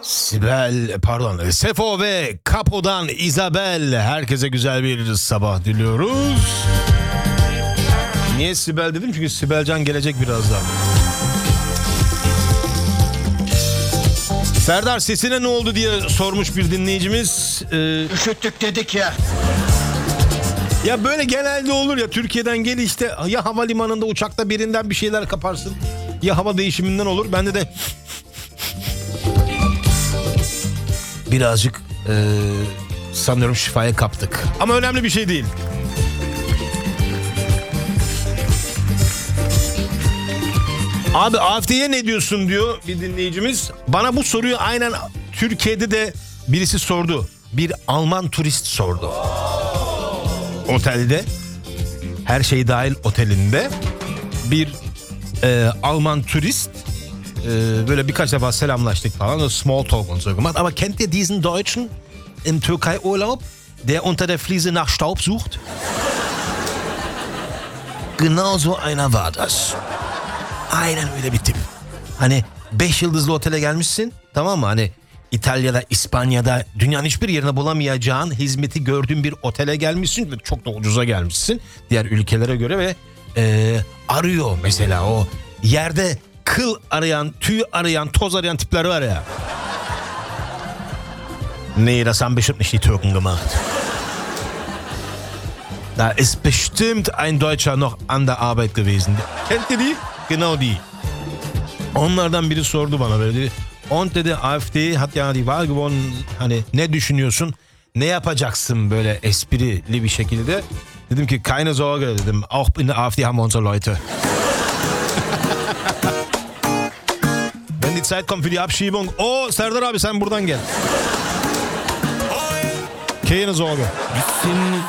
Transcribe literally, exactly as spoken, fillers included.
Sibel, pardon, Sefo ve Kapo'dan Isabel. Herkese güzel bir sabah diliyoruz. Niye Sibel dedim? Çünkü Sibelcan gelecek birazdan. Serdar, sesine ne oldu diye sormuş bir dinleyicimiz. Ee, Üşüttük dedik ya. ya böyle genelde olur ya, Türkiye'den gel işte, ya havalimanında uçakta birinden bir şeyler kaparsın, ya hava değişiminden olur. Bende de birazcık e, sanıyorum şifaya kaptık. Ama önemli bir şey değil. Abi A F D'ye ne diyorsun diyor bir dinleyicimiz. Bana bu soruyu aynen Türkiye'de de birisi sordu. Bir Alman turist sordu. Otelde, her şey dahil otelinde bir e, Alman turist e, böyle birkaç defa selamlaştık falan. Small talk und so gemacht. Aber kennt ihr diesen Deutschen im Türkei-Urlaub, der unter der Fliese nach Staub sucht? Genau so einer war das. Aynen öyle bir tip. Hani beş yıldızlı otele gelmişsin, tamam mı? Hani İtalya'da, İspanya'da, dünyanın hiçbir yerine bulamayacağın hizmeti gördüğün bir otele gelmişsin ve çok da ucuza gelmişsin diğer ülkelere göre ve e, arıyor mesela, o yerde kıl arayan, tüy arayan, toz arayan tipler var ya. Nee, das haben bestimmt nicht die Türken gemacht. Da ist bestimmt ein Deutscher noch an der Arbeit gewesen. Kennt ihr die? Genau die. Onlardan biri sordu bana böyle, dedi. Und dedi, A F D hat ja die Wahl gewonnen. Hani ne düşünüyorsun? Ne yapacaksın böyle esprili bir şekilde? Dedim ki keine Sorge dedim. Auch in der A F D haben wir unsere Leute. Wenn die Zeit kommt für die Abschiebung. Oh Serdar abi, sen buradan gel. Keine Sorge. Senin